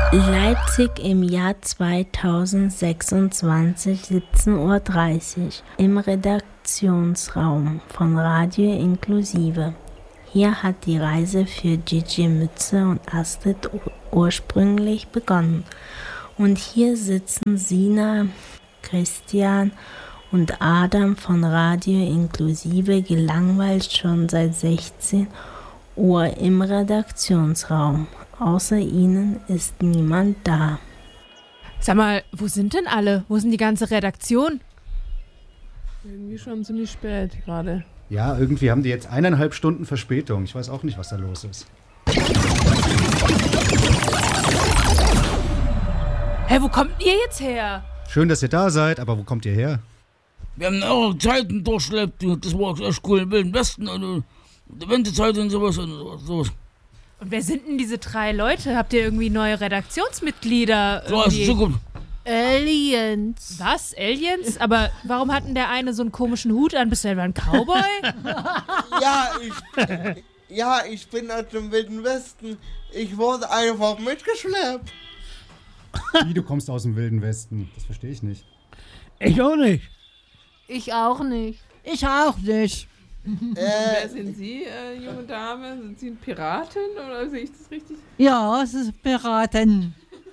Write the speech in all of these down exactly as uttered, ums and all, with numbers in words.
Leipzig im Jahr zweitausendsechsundzwanzig, siebzehn Uhr dreißig, im Redaktionsraum von Radio Inklusive. Hier hat die Reise für Gigi Mütze und Astrid ursprünglich begonnen. Und hier sitzen Sina, Christian und Adam von Radio Inklusive gelangweilt schon seit sechzehn Uhr im Redaktionsraum. Außer ihnen ist niemand da. Sag mal, wo sind denn alle? Wo sind die ganze Redaktion? Irgendwie schon ziemlich spät gerade. Ja, irgendwie haben die jetzt eineinhalb Stunden Verspätung. Ich weiß auch nicht, was da los ist. Hä, wo kommt ihr jetzt her? Schön, dass ihr da seid, aber wo kommt ihr her? Wir haben eure Zeiten durchschleppt. Das war echt cool im Wilden Westen. Also, die Wendezeit und sowas und sowas. Und wer sind denn diese drei Leute? Habt ihr irgendwie neue Redaktionsmitglieder? So ist es gut. Aliens. Was? Aliens? Aber warum hat denn der eine so einen komischen Hut an? Bist du etwa ein Cowboy? Ja, ich, ja, ich bin aus dem Wilden Westen. Ich wurde einfach mitgeschleppt. Wie, du kommst aus dem Wilden Westen? Das verstehe ich nicht. Ich auch nicht. Ich auch nicht. Ich auch nicht. Äh, Wer sind Sie, äh, junge Dame? Sind Sie eine Piratin oder sehe ich das richtig? Ja, es ist Piraten.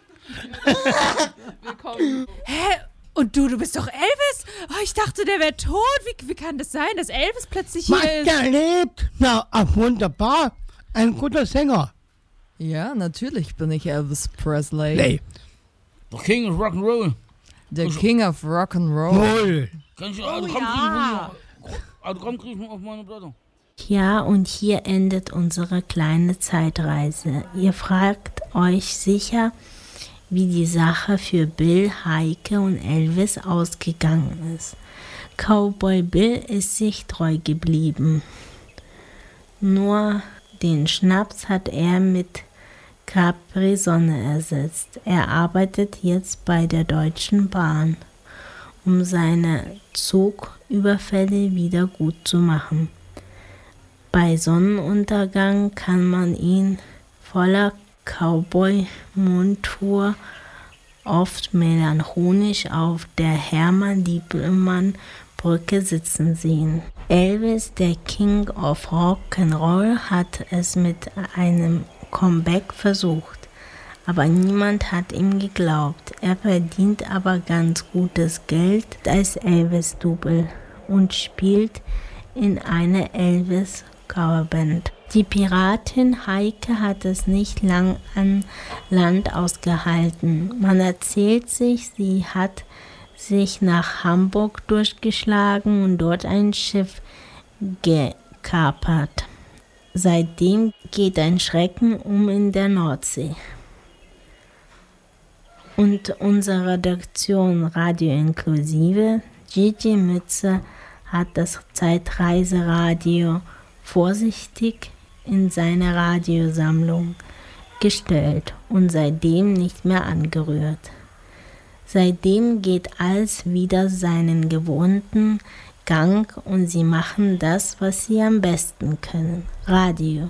Willkommen. Hä? Und du, du bist doch Elvis? Oh, ich dachte, der wäre tot. Wie, wie kann das sein, dass Elvis plötzlich hier Was, ist? der lebt? Na, ach, wunderbar. Ein guter Sänger. Ja, natürlich bin ich Elvis Presley. Nee. The King of Rock'n'Roll. Der King of Rock'n'Roll. Wohl. Kann ich Oh, Autogramm ja. kriegen? Autogramm kriegen auf meine Platte. Ja, und hier endet unsere kleine Zeitreise. Ihr fragt euch sicher, wie die Sache für Bill, Heike und Elvis ausgegangen ist. Cowboy Bill ist sich treu geblieben. Nur den Schnaps hat er mit Capri Sonne ersetzt. Er arbeitet jetzt bei der Deutschen Bahn, um seine Zugüberfälle wieder gut zu machen. Bei Sonnenuntergang kann man ihn voller Cowboy-Montur oft melancholisch auf der Hermann-Liebmann-Brücke sitzen sehen. Elvis, der King of Rock'n'Roll, hat es mit einem Comeback versucht, aber niemand hat ihm geglaubt. Er verdient aber ganz gutes Geld als Elvis-Double und spielt in einer Elvis-Coverband. Die Piratin Heike hat es nicht lang an Land ausgehalten. Man erzählt sich, sie hat sich nach Hamburg durchgeschlagen und dort ein Schiff gekapert. Seitdem geht ein Schrecken um in der Nordsee. Und unsere Redaktion Radio Inklusive, Gigi Mütze, hat das Zeitreiseradio vorsichtig in seine Radiosammlung gestellt und seitdem nicht mehr angerührt. Seitdem geht alles wieder seinen gewohnten Gang und sie machen das, was sie am besten können: Radio.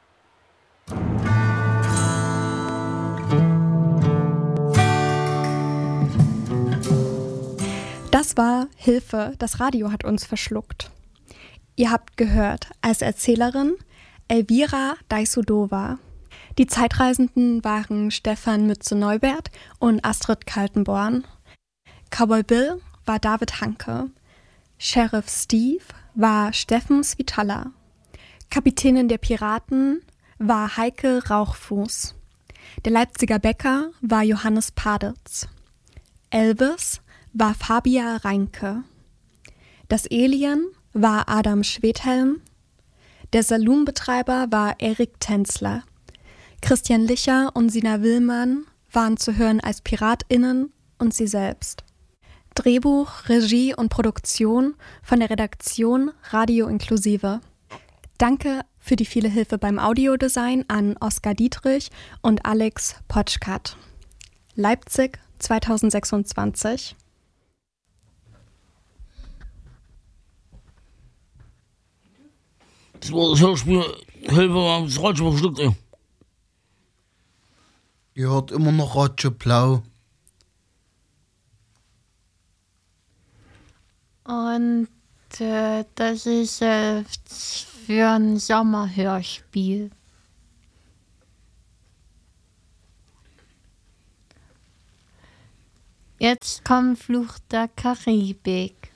Das war Hilfe, das Radio hat uns verschluckt. Ihr habt gehört als Erzählerin Elvira Dajsudova. Die Zeitreisenden waren Stefan Mütze-Neubert und Astrid Kaltenborn. Cowboy Bill war David Hanke. Sheriff Steve war Steffen Svitala. Kapitänin der Piraten war Heike Rauchfuß. Der Leipziger Bäcker war Johannes Paditz. Elvis war Fabia Reinke. Das Alien war Adam Schwedhelm. Der Saloonbetreiber war Erik Tänzler. Christian Licher und Sina Willmann waren zu hören als PiratInnen und sie selbst. Drehbuch, Regie und Produktion von der Redaktion Radio Inklusive. Danke für die viele Hilfe beim Audiodesign an Oskar Dietrich und Alex Potschkat. Leipzig zweitausendsechsundzwanzig. Das war das Hörspiel Hilfe, das Radio verschluckt, ey. Ihr hört immer noch Roger Blau. Und äh, das ist äh, für ein Sommerhörspiel. Jetzt kommt Fluch der Karibik.